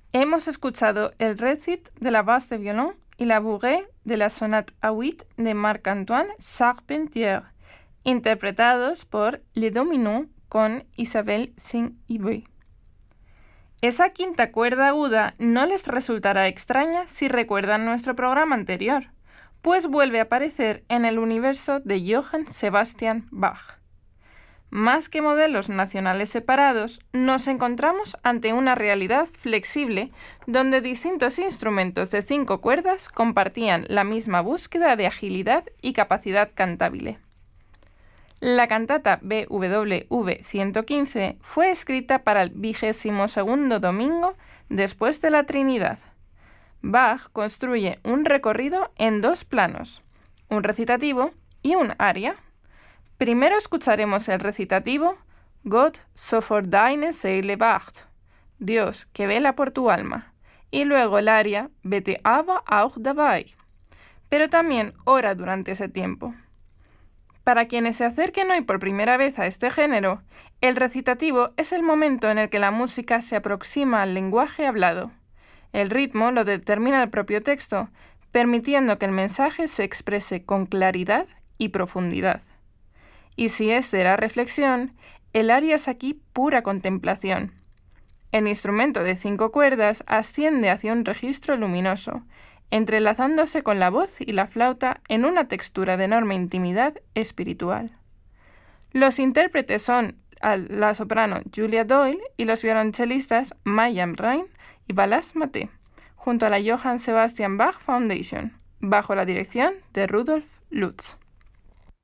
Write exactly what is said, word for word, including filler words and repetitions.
Hemos escuchado el récit de la basse de violon y la bourrée de la sonate à huit de Marc-Antoine Charpentier, interpretados por Les Dominos con Isabelle Saint-Yves. Esa quinta cuerda aguda no les resultará extraña si recuerdan nuestro programa anterior, pues vuelve a aparecer en el universo de Johann Sebastian Bach. Más que modelos nacionales separados, nos encontramos ante una realidad flexible donde distintos instrumentos de cinco cuerdas compartían la misma búsqueda de agilidad y capacidad cantable. La cantata B W V ciento quince fue escrita para el vigésimo segundo domingo después de la Trinidad. Bach construye un recorrido en dos planos, un recitativo y un aria. Primero escucharemos el recitativo Gott, so vor deine Seele wacht, Dios que vela por tu alma, y luego el aria Bitte aber auch dabei, pero también ora durante ese tiempo. Para quienes se acerquen hoy por primera vez a este género, el recitativo es el momento en el que la música se aproxima al lenguaje hablado. El ritmo lo determina el propio texto, permitiendo que el mensaje se exprese con claridad y profundidad. Y si es de la reflexión, el aria es aquí pura contemplación. El instrumento de cinco cuerdas asciende hacia un registro luminoso, entrelazándose con la voz y la flauta en una textura de enorme intimidad espiritual. Los intérpretes son la soprano Julia Doyle y los violonchelistas Mayam Rain y Balázs Maté, junto a la Johann Sebastian Bach Foundation, bajo la dirección de Rudolf Lutz.